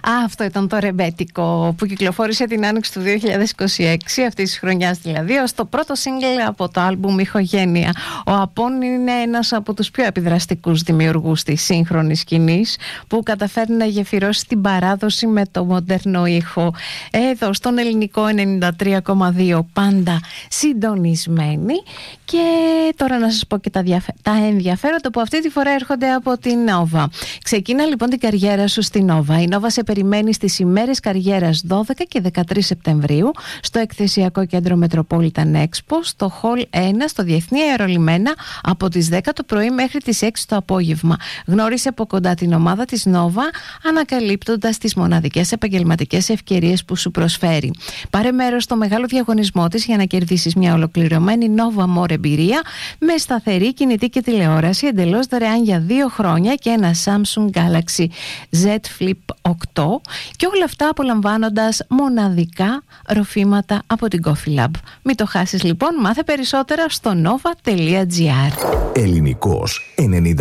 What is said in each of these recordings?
Αυτό ήταν το ρεμπέτικο που κυκλοφόρησε την άνοιξη του 2026, αυτής της χρονιάς δηλαδή, ως το πρώτο single από το άλμπουμ Ηχογένεια. Ο Απών είναι ένας από τους πιο επιδραστικούς δημιουργούς της σύγχρονης σκηνής, που καταφέρνει να γεφυρώσει την παράδοση με το μοντέρνο ήχο. Εδώ στον ελληνικό 93,2 πάντα συντονισμένοι. Και τώρα να σας πω και τα ενδιαφέροντα που αυτή τη φορά έρχονται από την Nova. Ξεκίνα λοιπόν την καριέρα σου στη Nova. Η Nova σε περιμένει στις ημέρες καριέρας 12 και 13 Σεπτεμβρίου στο εκθεσιακό κέντρο Metropolitan Expo, στο Hall 1, στο Διεθνή Αερολιμένα, από τις 10 το πρωί μέχρι τις 6 το απόγευμα. Γνώρισε από κοντά την ομάδα της Nova, ανακαλύπτοντας τις μοναδικές επαγγελματικές ευκαιρίες που σου προσφέρει. Πάρε μέρος στο μεγάλο διαγωνισμό της για να κερδίσεις μια ολοκληρωμένη Nova More εμπειρία με σταθερή κινητή και τηλεόραση εντελώς δωρεάν για 2 χρόνια και ένα Samsung Galaxy Z Flip 8, και όλα αυτά απολαμβάνοντας μοναδικά ροφήματα από την Coffee Lab. Μην το χάσεις λοιπόν, μάθε περισσότερα στο nova.gr. Ελληνικός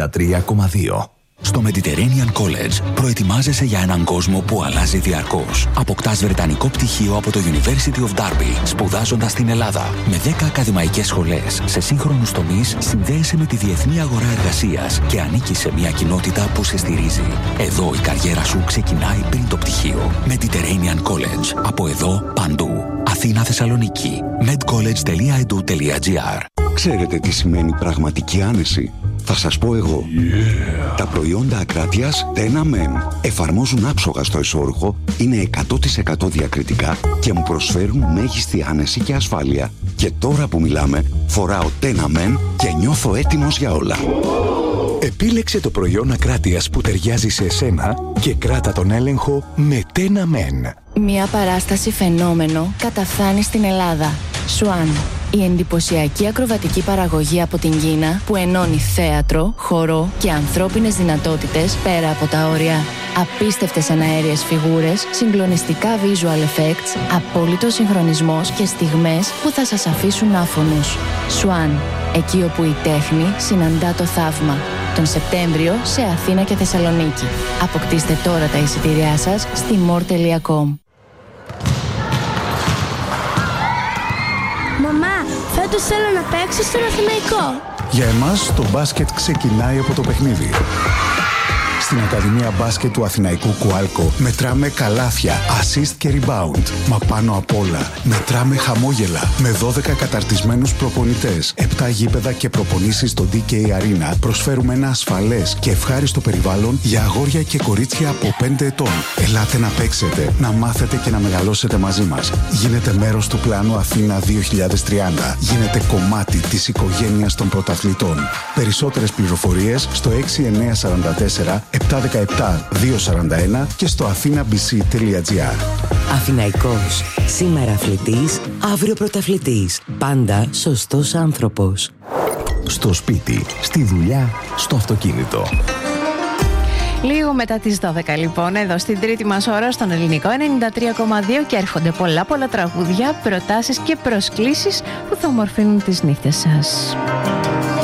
93,2. Στο Mediterranean College προετοιμάζεσαι για έναν κόσμο που αλλάζει διαρκώς. Αποκτάς βρετανικό πτυχίο από το University of Derby, σπουδάζοντας στην Ελλάδα. Με 10 ακαδημαϊκές σχολές σε σύγχρονους τομείς, συνδέεσαι με τη διεθνή αγορά εργασίας και ανήκεις σε μια κοινότητα που σε στηρίζει. Εδώ η καριέρα σου ξεκινάει πριν το πτυχίο. Mediterranean College. Από εδώ παντού. Αθήνα, Θεσσαλονίκη. medcollege.edu.gr. Ξέρετε τι σημαίνει πραγματική άνεση? Θα σας πω εγώ. Τα προϊόντα Ακράτειας Tena Men εφαρμόζουν άψογα στο εσώρουχο, είναι 100% διακριτικά και μου προσφέρουν μέγιστη άνεση και ασφάλεια. Και τώρα που μιλάμε, φοράω Tena Men και νιώθω έτοιμος για όλα. Επίλεξε το προϊόν Ακράτειας που ταιριάζει σε εσένα και κράτα τον έλεγχο με Tena Men. Μια παράσταση φαινόμενο καταφθάνει στην Ελλάδα. Swan. Η εντυπωσιακή ακροβατική παραγωγή από την Κίνα που ενώνει θέατρο, χορό και ανθρώπινες δυνατότητες πέρα από τα όρια. Απίστευτες αναέριες φιγούρες, συγκλονιστικά visual effects, απόλυτος συγχρονισμός και στιγμές που θα σας αφήσουν άφωνους. Swan. Εκεί όπου η τέχνη συναντά το θαύμα. Τον Σεπτέμβριο σε Αθήνα και Θεσσαλονίκη. Αποκτήστε τώρα τα εισιτήριά σας στη more.com. Μαμά, φέτος θέλω να παίξω στον Αθηναϊκό. Για εμάς το μπάσκετ ξεκινάει από το παιχνίδι. Στην Ακαδημία Μπάσκετ του Αθηναϊκού Κουάλκο μετράμε καλάθια, assist και rebound. Μα πάνω απ' όλα μετράμε χαμόγελα. Με 12 καταρτισμένους προπονητές, 7 γήπεδα και προπονήσεις στο DK Arena, προσφέρουμε ένα ασφαλές και ευχάριστο περιβάλλον για αγόρια και κορίτσια από 5 ετών. Ελάτε να παίξετε, να μάθετε και να μεγαλώσετε μαζί μας. Γίνετε μέρος του πλάνου Αθήνα 2030. Γίνετε κομμάτι της οικογένειας των πρωταθλητών. Περισσότερες πληροφορίες στο 6944 717-241 και στο athenabc.gr. Αθηναϊκός. Σήμερα αθλητής, αύριο πρωταθλητής. Πάντα σωστός άνθρωπος. Στο σπίτι, στη δουλειά, στο αυτοκίνητο. Λίγο μετά τις 12 λοιπόν, εδώ στην τρίτη μας ώρα στον ελληνικό 93,2, και έρχονται πολλά τραγούδια, προτάσεις και προσκλήσεις που θα ομορφύνουν τις νύχτες σας.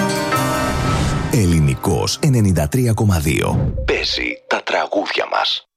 Ελληνικός 93,2. Παίζει τα τραγούδια μας.